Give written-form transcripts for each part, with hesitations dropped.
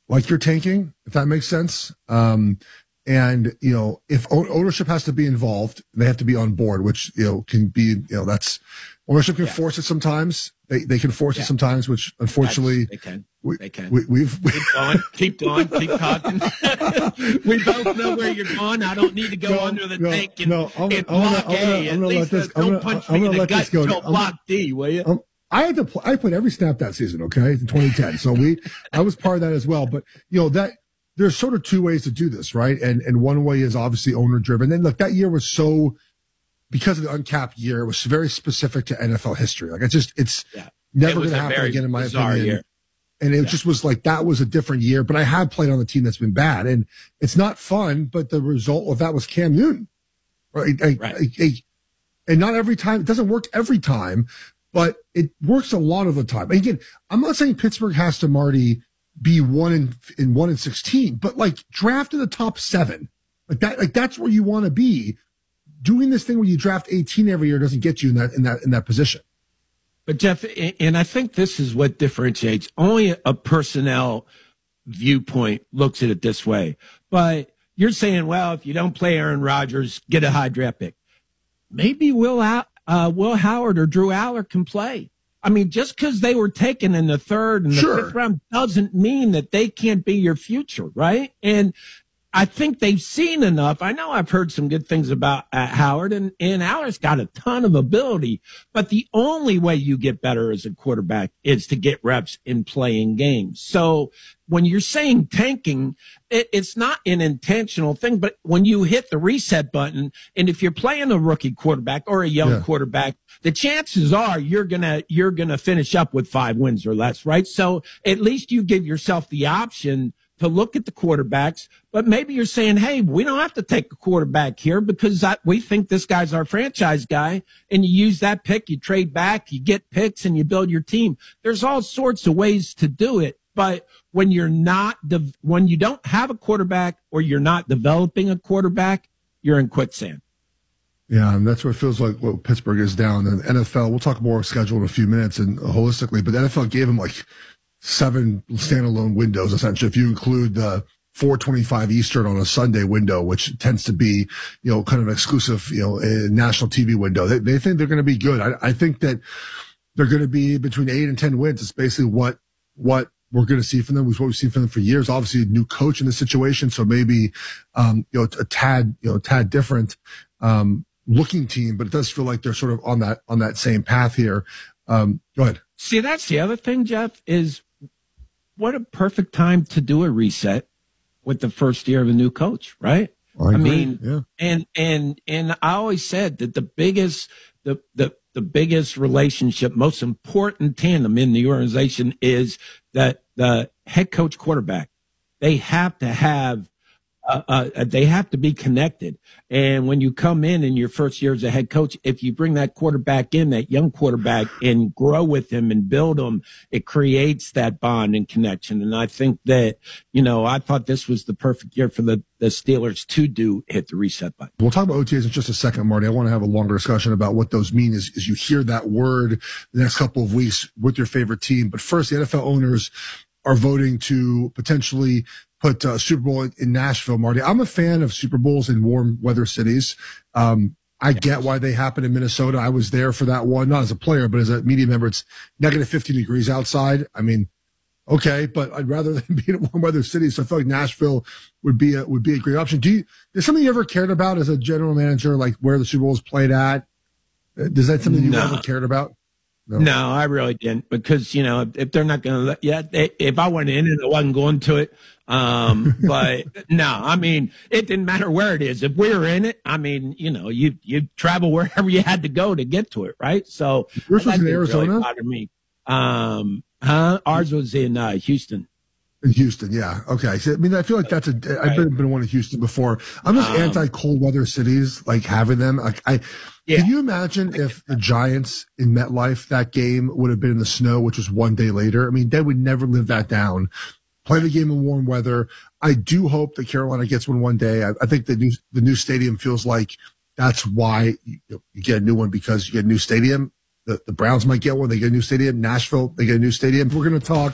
like you're tanking, if that makes sense. And, if ownership has to be involved, they have to be on board, which, can be, that's ownership can force it sometimes. They can force it sometimes, which unfortunately they can. We've keep going, keep talking. We both know where you're going. I don't need to go under the tank and block A. At least don't punch me in the gut until block D, will you? I played every snap that season, okay, in 2010. So I was part of that as well. But that there's sort of two ways to do this, right? And one way is obviously owner driven. And look, that year was because of the uncapped year, it was very specific to NFL history. Like it's never going to happen again, in my opinion. Year. And it just was like, that was a different year. But I have played on the team that's been bad, and it's not fun. But the result of that was Cam Newton, right? And not every time, it doesn't work every time, but it works a lot of the time. And again, I'm not saying Pittsburgh has to, Marty, be 1-16, but like draft in the top 7, like that's where you want to be. Doing this thing where you draft 18 every year doesn't get you in that position. But Jeff, and I think this is what differentiates. Only a personnel viewpoint looks at it this way. But you're saying, well, if you don't play Aaron Rodgers, get a high draft pick. Maybe Will Howard or Drew Aller can play. I mean, just because they were taken in the 3rd and the 5th round doesn't mean that they can't be your future, right? And I think they've seen enough. I know I've heard some good things about Howard, and Aller's got a ton of ability, but the only way you get better as a quarterback is to get reps in playing games. So when you're saying tanking, it's not an intentional thing, but when you hit the reset button, and if you're playing a rookie quarterback or a young quarterback, the chances are you're gonna finish up with 5 wins or less, right? So at least you give yourself the option to look at the quarterbacks, but maybe you're saying, hey, we don't have to take a quarterback here because we think this guy's our franchise guy, and you use that pick, you trade back, you get picks, and you build your team. There's all sorts of ways to do it, but when when you don't have a quarterback or you're not developing a quarterback, you're in quicksand. Yeah, and that's what it feels like what Pittsburgh is down. And the NFL, we'll talk more schedule in a few minutes and holistically, but the NFL gave them like 7 standalone windows, essentially, if you include the 4:25 Eastern on a Sunday window, which tends to be, kind of exclusive, a national TV window. They think they're going to be good. I think that they're going to be between 8 and 10 wins. It's basically what we're going to see from them, was what we've seen from them for years. Obviously, a new coach in this situation, so maybe, a tad different, looking team, but it does feel like they're sort of on that same path here. Go ahead. See, that's the other thing, Jeff, is what a perfect time to do a reset with the first year of a new coach, right? I mean, and I always said that the biggest relationship, most important tandem in the organization is that the head coach quarterback. They have to have they have to be connected. And when you come in your first year as a head coach, if you bring that quarterback in, that young quarterback, and grow with him and build him, it creates that bond and connection. And I think that, I thought this was the perfect year for the Steelers to hit the reset button. We'll talk about OTAs in just a second, Marty. I want to have a longer discussion about what those mean as you hear that word the next couple of weeks with your favorite team. But first, the NFL owners are voting to potentially put Super Bowl in Nashville, Marty. I'm a fan of Super Bowls in warm weather cities. I get why they happen in Minnesota. I was there for that one, not as a player, but as a media member. It's negative 15 degrees outside. I mean, okay, but I'd rather than be in a warm weather city. So I feel like Nashville would be a great option. Is something you ever cared about as a general manager, like where the Super Bowl is played at? Is that something you ever cared about? No, I really didn't, because, if they're not going to if I went in and I wasn't going to it, but no, I mean, it didn't matter where it is. If we were in it, I mean, you travel wherever you had to go to get to it, right? So yours was in Arizona? Really bother me. Ours was in Houston. In Houston, yeah. Okay. So, I mean, I feel like I've been one in Houston before. I'm just anti-cold weather cities, like having them. Can you imagine if the Giants in MetLife, that game would have been in the snow, which was one day later? I mean, they would never live that down. Play the game in warm weather. I do hope that Carolina gets one day. I think the new stadium feels like that's why you get a new one, because you get a new stadium. The Browns might get one. They get a new stadium. Nashville, they get a new stadium. We're going to talk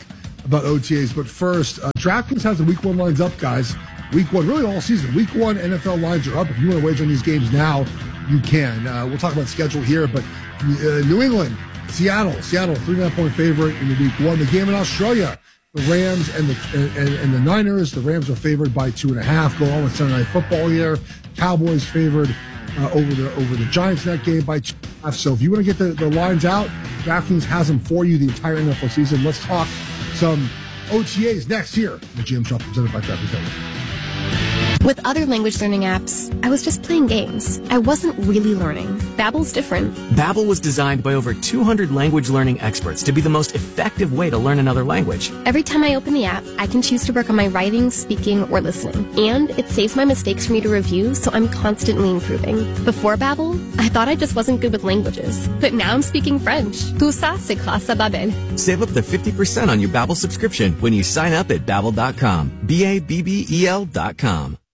about OTAs. But first, DraftKings has the Week 1 lines up, guys. Week 1, really all season. Week 1 NFL lines are up. If you want to wager on these games now, you can. We'll talk about schedule here, but New England, Seattle, 3.5-point favorite in the Week 1. The game in Australia, the Rams and the Niners. The Rams are favored by 2.5. Go on with Sunday Night Football here. Cowboys favored over the Giants in that game by 2.5. So if you want to get the lines out, DraftKings has them for you the entire NFL season. Let's talk some OTAs next here. The GM Shuffle presented by DraftKings. With other language learning apps, I was just playing games. I wasn't really learning. Babbel's different. Babbel was designed by over 200 language learning experts to be the most effective way to learn another language. Every time I open the app, I can choose to work on my writing, speaking, or listening. And it saves my mistakes for me to review, so I'm constantly improving. Before Babbel, I thought I just wasn't good with languages. But now I'm speaking French. Tout ça, c'est grâce à Babbel. Save up to 50% on your Babbel subscription when you sign up at Babbel.com. Babbel.com.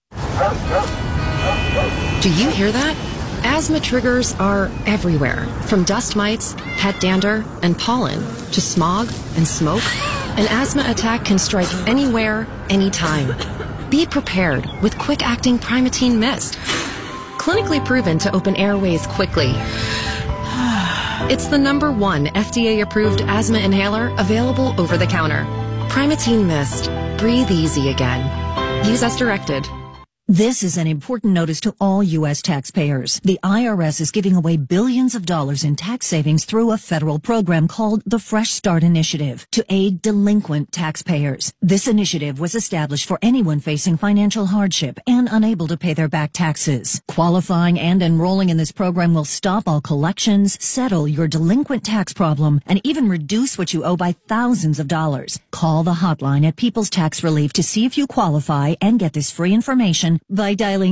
Do you hear that? Asthma triggers are everywhere, from dust mites, head dander, and pollen, to smog and smoke. An asthma attack can strike anywhere, anytime. Be prepared with quick-acting Primatene Mist. Clinically proven to open airways quickly. It's the #1 FDA-approved asthma inhaler available over the counter. Primatene Mist. Breathe easy again. Use as directed. This is an important notice to all U.S. taxpayers. The IRS is giving away billions of dollars in tax savings through a federal program called the Fresh Start Initiative to aid delinquent taxpayers. This initiative was established for anyone facing financial hardship and unable to pay their back taxes. Qualifying and enrolling in this program will stop all collections, settle your delinquent tax problem, and even reduce what you owe by thousands of dollars. Call the hotline at People's Tax Relief to see if you qualify and get this free information by dialing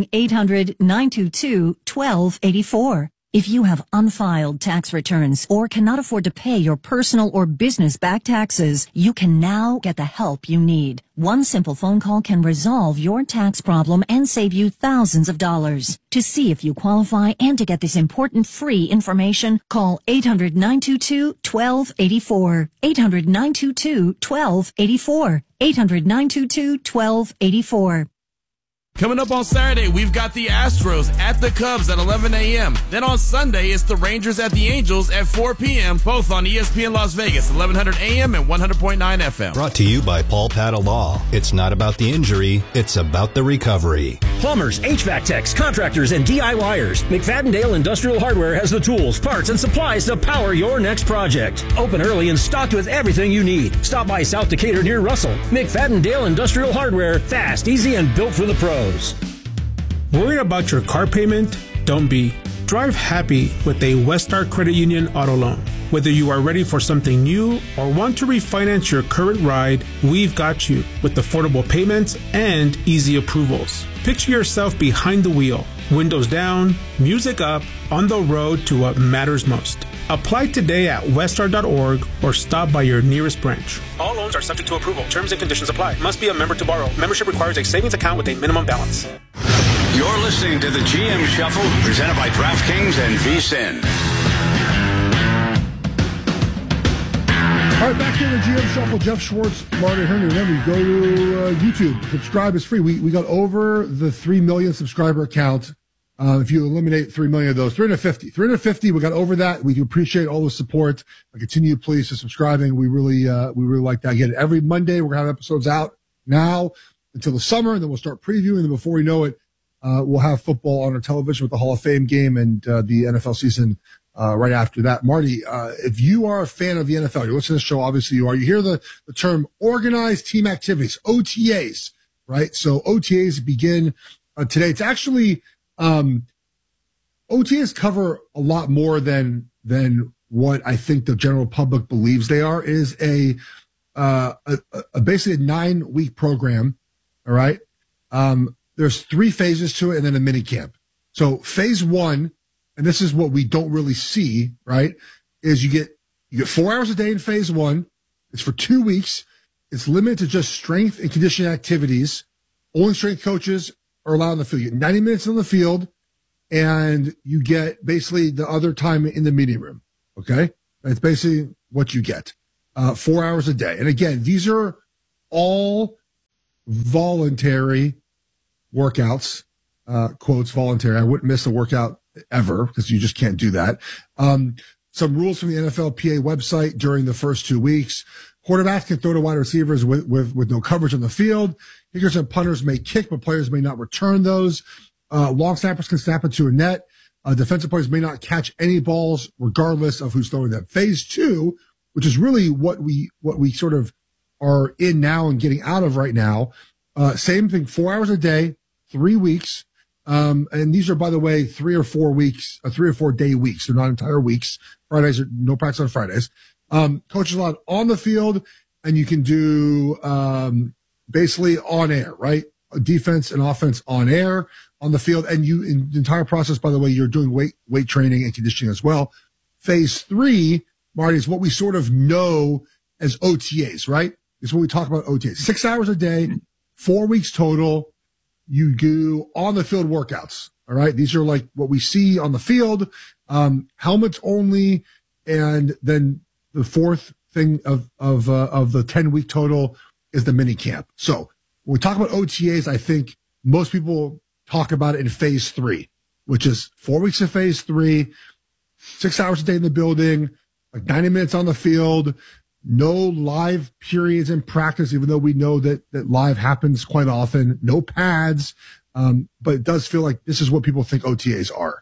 800-922-1284. If you have unfiled tax returns or cannot afford to pay your personal or business back taxes, you can now get the help you need. One simple phone call can resolve your tax problem and save you thousands of dollars. To see if you qualify and to get this important free information, call 800-922-1284. 800-922-1284. 800-922-1284. Coming up on Saturday, we've got the Astros at the Cubs at 11 a.m. Then on Sunday, it's the Rangers at the Angels at 4 p.m., both on ESPN Las Vegas, 1100 a.m. and 100.9 FM. Brought to you by Paul Patta Law. It's not about the injury, it's about the recovery. Plumbers, HVAC techs, contractors, and DIYers. McFadden-Dale Industrial Hardware has the tools, parts, and supplies to power your next project. Open early and stocked with everything you need. Stop by South Decatur near Russell. McFadden-Dale Industrial Hardware. Fast, easy, and built for the pros. Worried about your car payment? Don't be. Drive happy with a Westar Credit Union auto loan. Whether you are ready for something new or want to refinance your current ride, we've got you with affordable payments and easy approvals. Picture yourself behind the wheel, windows down, music up, on the road to what matters most. Apply today at westar.org or stop by your nearest branch. All loans are subject to approval. Terms and conditions apply. Must be a member to borrow. Membership requires a savings account with a minimum balance. You're listening to the GM Shuffle, presented by DraftKings and VSiN. All right, back here in the GM Shuffle, Jeff Schwartz, Marty Herney. Remember, go to YouTube. Subscribe is free. We got over the 3 million subscriber count. If you eliminate 3 million of those, 350, we got over that. We appreciate all the support. Continue, please, to subscribing. We really like that. Again, every Monday, we're going to have episodes out now until the summer, and then we'll start previewing. And before we know it, we'll have football on our television with the Hall of Fame game and the NFL season right after that. Marty, if you are a fan of the NFL, you're listening to the show, obviously you are. You hear the term organized team activities, OTAs, right? So OTAs begin today. It's actually OTAs cover a lot more than what I think the general public believes they are. It is a basically a 9-week program. All right. There's 3 phases to it and then a mini camp. So phase 1, and this is what we don't really see, right, is you get 4 hours a day in phase 1. It's for 2 weeks. It's limited to just strength and conditioning activities. Only strength coaches are allowed in the field. You get 90 minutes on the field, and you get basically the other time in the meeting room. Okay? That's basically what you get. 4 hours a day. And again, these are all voluntary workouts, quotes voluntary. I wouldn't miss a workout ever because you just can't do that. Some rules from the NFLPA website during the first 2 weeks. Quarterbacks can throw to wide receivers with no coverage on the field. Kickers and punters may kick, but players may not return those. Long snappers can snap into a net. Defensive players may not catch any balls regardless of who's throwing them. Phase 2, which is really what we sort of are in now and getting out of right now. Same thing, 4 hours a day, 3 weeks. And these are, by the way, 3 or 4 weeks, 3 or 4 day weeks. They're not entire weeks. Fridays are no practice on Fridays. Coaches allowed on the field, and you can do basically on air, right? Defense and offense on air, on the field. And you, in the entire process, by the way, you're doing weight training and conditioning as well. Phase 3, Marty, is what we sort of know as OTAs, right? It's what we talk about OTAs. 6 hours a day, 4 weeks total. You do on the field workouts. All right. These are like what we see on the field, helmets only. And then the fourth thing of the 10-week total is the mini camp. So when we talk about OTAs, I think most people talk about it in phase 3, which is 4 weeks of phase 3, 6 hours a day in the building, like 90 minutes on the field, no live periods in practice, even though we know that live happens quite often, no pads. But it does feel like this is what people think OTAs are.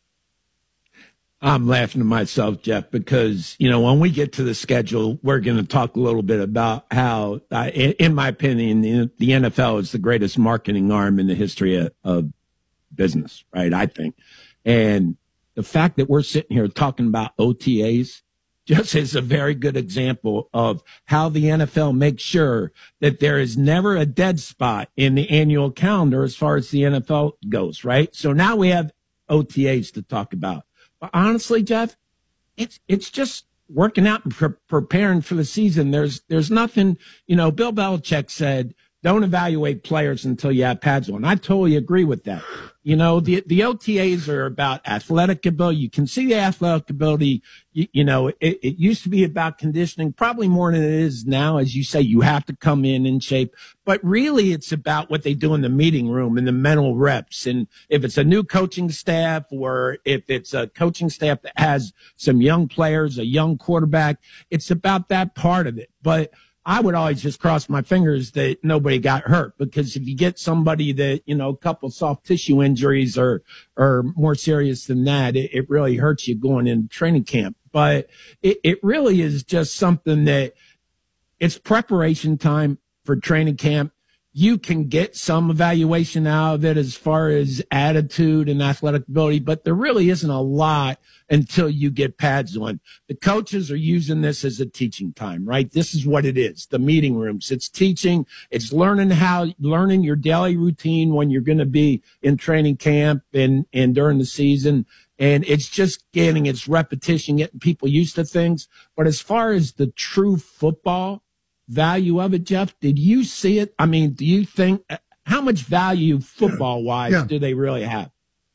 I'm laughing to myself, Jeff, because, when we get to the schedule, we're going to talk a little bit about how, in my opinion, the NFL is the greatest marketing arm in the history of business, right? I think. And the fact that we're sitting here talking about OTAs just is a very good example of how the NFL makes sure that there is never a dead spot in the annual calendar as far as the NFL goes, right? So now we have OTAs to talk about. But honestly, Jeff, it's just working out and preparing for the season. There's nothing, Bill Belichick said, don't evaluate players until you have pads on. I totally agree with that. The OTAs are about athletic ability. You can see the athletic ability. It used to be about conditioning, probably more than it is now. As you say, you have to come in shape, but really it's about what they do in the meeting room and the mental reps. And if it's a new coaching staff or if it's a coaching staff that has some young players, a young quarterback, it's about that part of it. But I would always just cross my fingers that nobody got hurt, because if you get somebody that, a couple soft tissue injuries or more serious than that, it really hurts you going into training camp. But it really is just something that it's preparation time for training camp. You can get some evaluation out of it as far as attitude and athletic ability, but there really isn't a lot until you get pads on. The coaches are using this as a teaching time, right? This is what it is. The meeting rooms. It's teaching. It's learning your daily routine when you're going to be in training camp and during the season. And it's just its repetition, getting people used to things. But as far as the true football value of it, Jeff, did you see it? I mean, do you think, how much value football wise do they really have?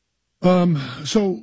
So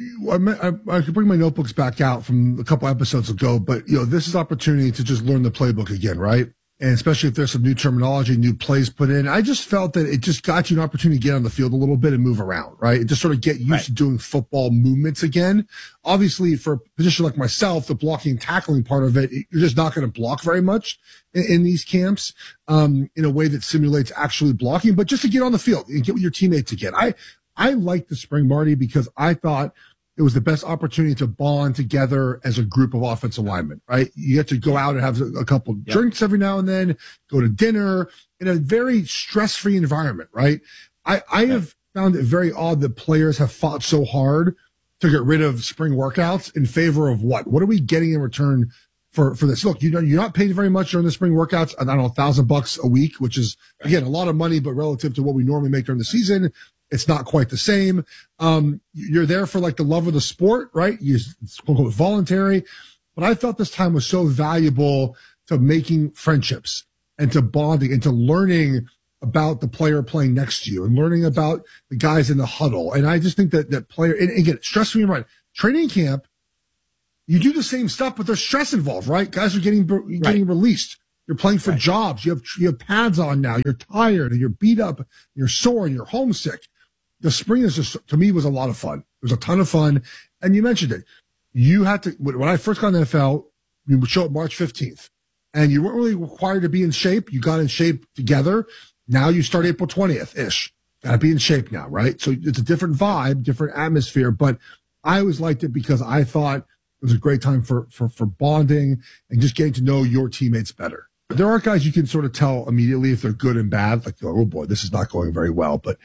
I could bring my notebooks back out from a couple episodes ago, but this is opportunity to just learn the playbook again, right? And especially if there's some new terminology, new plays put in. I just felt that it just got you an opportunity to get on the field a little bit and move around, right? And just sort of get used to doing football movements again. Obviously, for a position like myself, the blocking and tackling part of it, you're just not going to block very much in these camps in a way that simulates actually blocking, but just to get on the field and get with your teammates again. I liked the spring, Marty, because I thought it was the best opportunity to bond together as a group of offensive linemen, right? You get to go out and have a couple drinks every now and then, go to dinner in a very stress-free environment, right? I have found it very odd that players have fought so hard to get rid of spring workouts in favor of what? What are we getting in return for this? Look, you're not paid very much during the spring workouts. I don't know, $1,000 a week, which is, again, a lot of money, but relative to what we normally make during the season, it's not quite the same. You're there for like the love of the sport, right? It's quote unquote voluntary. But I thought this time was so valuable to making friendships and to bonding and to learning about the player playing next to you and learning about the guys in the huddle. And I just think that player, and again, stress-free environment. Training camp you do the same stuff, but there's stress involved, right? Guys are getting released. You're playing for jobs. You have pads on now. You're tired and you're beat up. You're sore and you're homesick. The spring is just, to me, was a lot of fun. It was a ton of fun. And you mentioned it. You had to, when I first got in the NFL, we would show up March 15th and you weren't really required to be in shape. You got in shape together. Now you start April 20th-ish. Got to be in shape now, right? So it's a different vibe, different atmosphere, but I always liked it because I thought it was a great time for bonding and just getting to know your teammates better. There are guys you can sort of tell immediately if they're good and bad, like, oh boy, this is not going very well. But,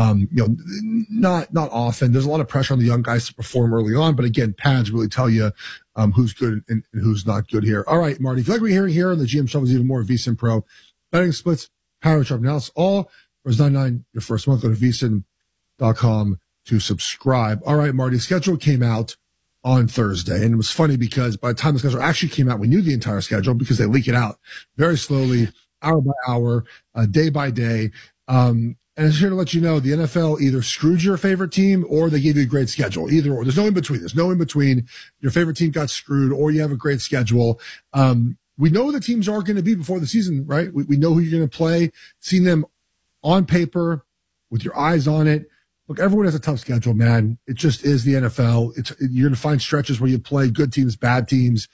not often. There's a lot of pressure on the young guys to perform early on. But again, pads really tell you, who's good and who's not good here. All right, Marty, if you like what you're hearing here on the GM Shuffle is even more VSiN Pro, betting splits, power chart analysis, all for $9.99 your first month. Go to VSiN.com to subscribe. All right, Marty, schedule came out on Thursday. And it was funny because by the time the schedule actually came out, we knew the entire schedule because they leak it out very slowly, hour by hour, day by day. And it's here to let you know the NFL either screwed your favorite team or they gave you a great schedule. Either or. There's no in between. There's no in between. Your favorite team got screwed or you have a great schedule. We know the teams are going to be before the season, right? We know who you're going to play, seen them on paper with your eyes on it. Look, everyone has a tough schedule, man. It just is the NFL. You're going to find stretches where you play good teams, bad teams.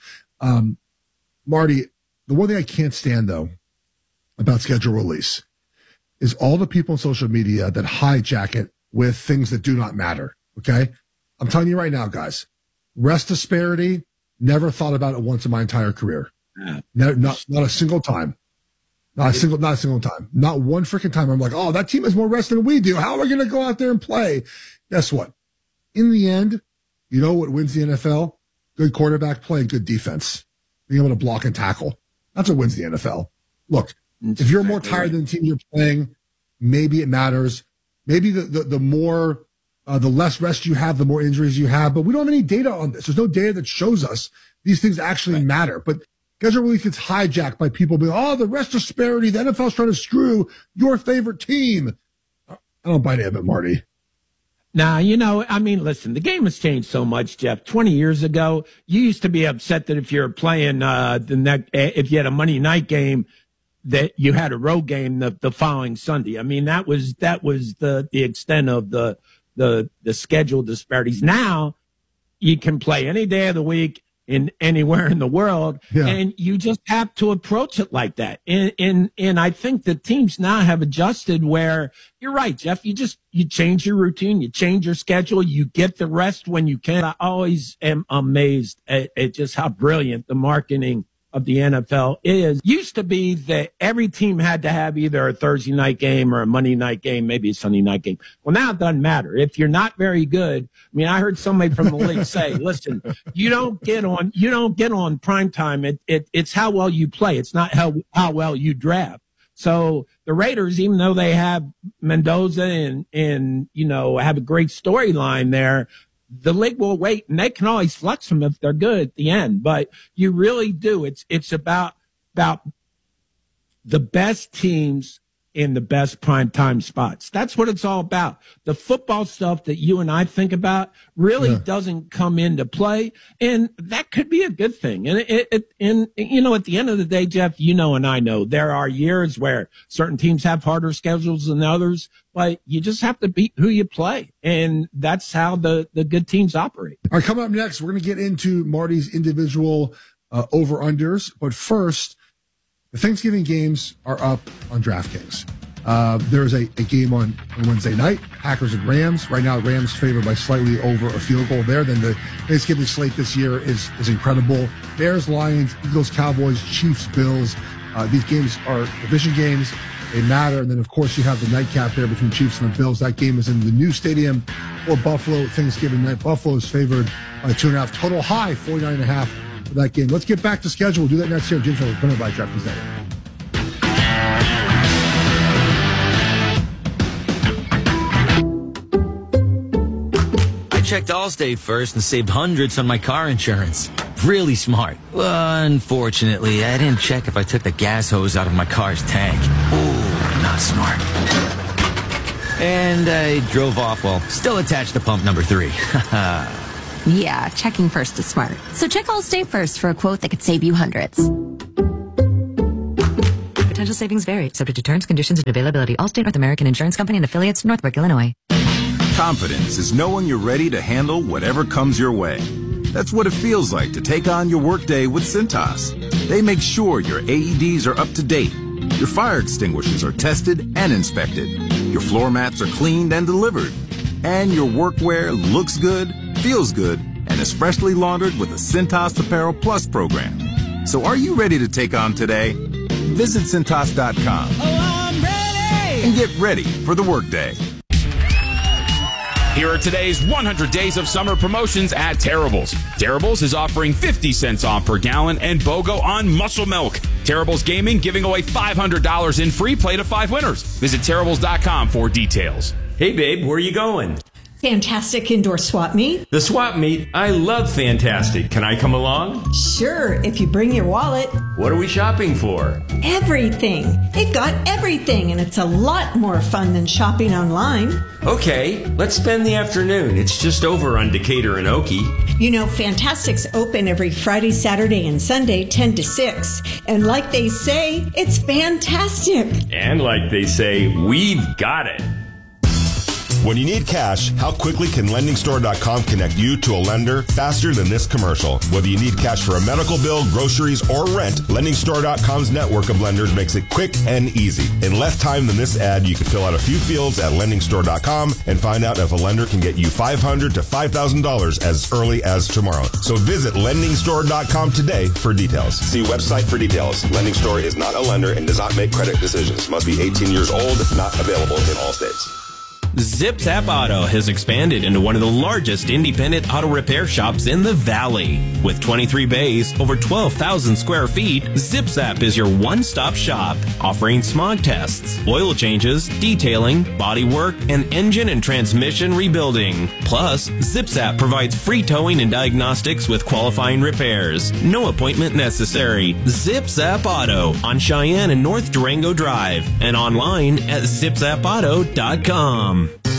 Marty, the one thing I can't stand, though, about schedule release is all the people on social media that hijack it with things that do not matter, okay? I'm telling you right now, guys, rest disparity, never thought about it once in my entire career. Not a single time. Not a single time. Not one freaking time. I'm like, oh, that team has more rest than we do. How are we going to go out there and play? Guess what? In the end, you know what wins the NFL? Good quarterback play and good defense. Being able to block and tackle. That's what wins the NFL. Look, if you're more tired than the team you're playing, maybe it matters. Maybe the more, the less rest you have, the more injuries you have. But we don't have any data on this. There's no data that shows us these things actually matter. But schedule release gets hijacked by people being, oh, the rest disparity, the NFL's trying to screw your favorite team. I don't buy any of it, Marty. Now, listen, the game has changed so much, Jeff. 20 years ago, you used to be upset that if you're playing if you had a Monday night game, that you had a road game the following Sunday. I mean, that was the extent of the schedule disparities. Now you can play any day of the week in anywhere in the world, and you just have to approach it like that. And I think the teams now have adjusted where you're right, Jeff. You change your routine, you change your schedule, you get the rest when you can. I always am amazed at just how brilliant the marketing of the NFL is. Used to be that every team had to have either a Thursday night game or a Monday night game, maybe a Sunday night game. Well, now it doesn't matter. If you're not very good, I mean, I heard somebody from the league say, listen, you don't get on prime time. It's how well you play. It's not how well you draft. So the Raiders, even though they have Mendoza and have a great storyline there, the league will wait, and they can always flex them if they're good at the end. But you really do. It's about the best teams in the best primetime spots. That's what it's all about. The football stuff that you and I think about really doesn't come into play, and that could be a good thing. And at the end of the day, Jeff, and I know there are years where certain teams have harder schedules than others, but you just have to beat who you play, and that's how the good teams operate. All right, coming up next, we're going to get into Marty's individual over-unders, but first, the Thanksgiving games are up on DraftKings. There's a game on Wednesday night, Packers and Rams. Right now, Rams favored by slightly over a field goal there. Then the Thanksgiving slate this year is incredible. Bears, Lions, Eagles, Cowboys, Chiefs, Bills. These games are division games. They matter. And then, of course, you have the nightcap there between Chiefs and the Bills. That game is in the new stadium for Buffalo Thanksgiving night. Buffalo is favored by 2.5. Total high, 49.5 for that game. Let's get back to schedule. We'll do that next year. James Shuffle, presented by DraftKings Network. Checked Allstate first and saved hundreds on my car insurance. Really smart. Unfortunately, I didn't check if I took the gas hose out of my car's tank. Ooh, not smart. And I drove off while still attached to pump number 3. Yeah, checking first is smart. So check Allstate first for a quote that could save you hundreds. Potential savings vary, subject to terms, conditions, and availability. Allstate North American Insurance Company and affiliates, Northbrook, Illinois. Confidence is knowing you're ready to handle whatever comes your way. That's what it feels like to take on your workday with Cintas. They make sure your AEDs are up to date, your fire extinguishers are tested and inspected, your floor mats are cleaned and delivered, and your workwear looks good, feels good, and is freshly laundered with a Cintas Apparel Plus program. So are you ready to take on today? Visit Cintas.com and get ready for the workday. Here are today's 100 Days of Summer promotions at Terrible's. Terrible's is offering 50 cents off per gallon and BOGO on muscle milk. Terrible's Gaming giving away $500 in free play to 5 winners. Visit Terrible's.com for details. Hey, babe, where are you going? Fantastic Indoor Swap Meet. The Swap Meet? I love Fantastic. Can I come along? Sure, if you bring your wallet. What are we shopping for? Everything. They've got everything, and it's a lot more fun than shopping online. Okay, let's spend the afternoon. It's just over on Decatur and Okie. You know, Fantastic's open every Friday, Saturday, and Sunday, 10 to 6. And like they say, it's fantastic. And like they say, we've got it. When you need cash, how quickly can LendingStore.com connect you to a lender faster than this commercial? Whether you need cash for a medical bill, groceries, or rent, LendingStore.com's network of lenders makes it quick and easy. In less time than this ad, you can fill out a few fields at LendingStore.com and find out if a lender can get you $500 to $5,000 as early as tomorrow. So visit LendingStore.com today for details. See website for details. Lending Store is not a lender and does not make credit decisions. Must be 18 years old, not available in all states. ZipZap Auto has expanded into one of the largest independent auto repair shops in the Valley. With 23 bays, over 12,000 square feet, ZipZap is your one-stop shop, offering smog tests, oil changes, detailing, body work, and engine and transmission rebuilding. Plus, ZipZap provides free towing and diagnostics with qualifying repairs. No appointment necessary. ZipZap Auto on Cheyenne and North Durango Drive and online at zipzapauto.com.